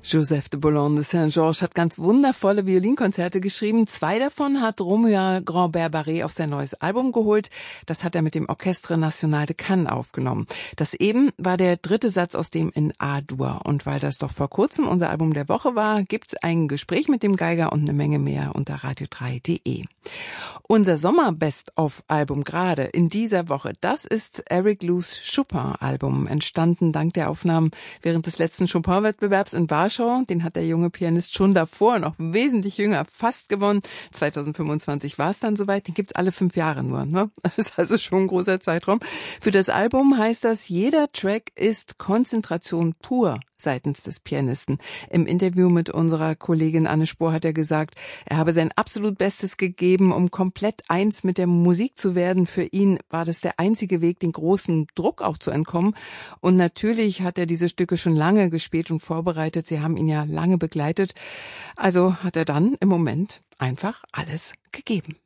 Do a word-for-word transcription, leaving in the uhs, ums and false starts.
Joseph de Boulogne de Saint-Georges hat ganz wundervolle Violinkonzerte geschrieben. Zwei davon hat Romuald Grand-Barré auf sein neues Album geholt. Das hat er mit dem Orchestre National de Cannes aufgenommen. Das eben war der dritte Satz aus dem in A-Dur. Und weil das doch vor kurzem unser Album der Woche war, gibt's ein Gespräch mit dem Geiger und eine Menge mehr unter radio drei punkt de. Unser Sommer-Best-of-Album gerade in dieser Woche, das ist Eric Lous Chopin-Album, entstanden dank der Aufnahmen während des letzten Chopin-Wettbewerbs in Warschau. Den hat der junge Pianist schon davor, noch wesentlich jünger, fast gewonnen. zweitausendfünfundzwanzig war es dann soweit. Den gibt's alle fünf Jahre nur. Ne? Das ist also schon ein großer Zeitraum. Für das Album heißt das, jeder Track ist Konzentration pur seitens des Pianisten. Im Interview mit unserer Kollegin Anne Spohr hat er gesagt, er habe sein absolut Bestes gegeben, um komplett eins mit der Musik zu werden. Für ihn war das der einzige Weg, den großen Druck auch zu entkommen. Und natürlich hat er diese Stücke schon lange gespielt und vorbereitet. Sie haben ihn ja lange begleitet. Also hat er dann im Moment einfach alles gegeben.